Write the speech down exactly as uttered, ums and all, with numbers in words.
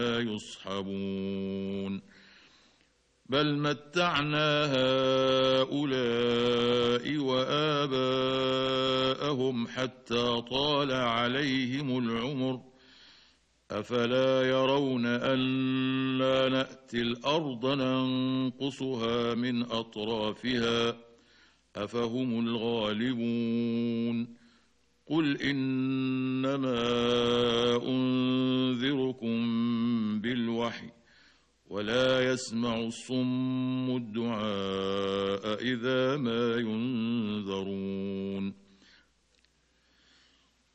يصحبون بل متعنا هؤلاء وآباءهم حتى طال عليهم العمر أفلا يرون أنا نأتي الأرض ننقصها من أطرافها أفهم الغالبون قل إنما أنذركم بالوحي ولا يسمع الصم الدعاء إذا ما ينذرون